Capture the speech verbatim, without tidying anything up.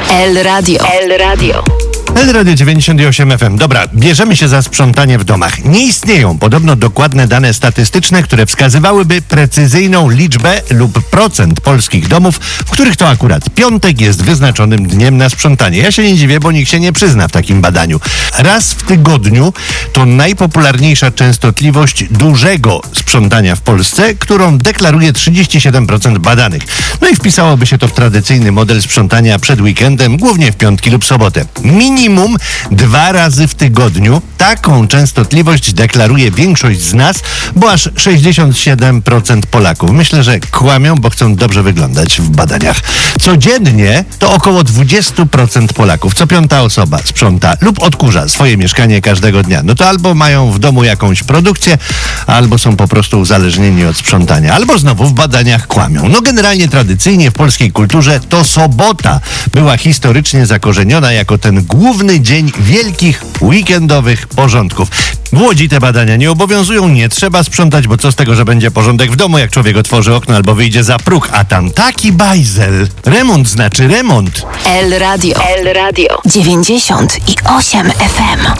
El Radio. El Radio. El Radio dziewięćdziesiąt osiem F M. Dobra, bierzemy się za sprzątanie w domach. Nie istnieją podobno dokładne dane statystyczne, które wskazywałyby precyzyjną liczbę lub procent polskich domów, w których to akurat piątek jest wyznaczonym dniem na sprzątanie. Ja się nie dziwię, bo nikt się nie przyzna w takim badaniu. Raz w tygodniu to najpopularniejsza częstotliwość dużego sprzątania w Polsce, którą deklaruje trzydzieści siedem procent badanych. No i wpisałoby się to w tradycyjny model sprzątania przed weekendem, głównie w piątki lub sobotę. Minimum dwa razy w tygodniu taką częstotliwość deklaruje większość z nas, bo aż sześćdziesiąt siedem procent Polaków. Myślę, że kłamią, bo chcą dobrze wyglądać w badaniach. Codziennie to około dwadzieścia procent Polaków. Co piąta osoba sprząta lub odkurza swoje mieszkanie każdego dnia. No to albo mają w domu jakąś produkcję, albo są po prostu uzależnieni od sprzątania, albo znowu w badaniach kłamią. No generalnie tradycyjnie w polskiej kulturze to sobota była historycznie zakorzeniona jako ten główny dzień wielkich weekendowych porządków. W Łodzi te badania nie obowiązują, nie trzeba sprzątać, bo co z tego, że będzie porządek w domu, jak człowiek otworzy okno albo wyjdzie za próg, a tam taki bajzel. Remont znaczy remont. El Radio. El Radio. dziewięćdziesiąt osiem F M.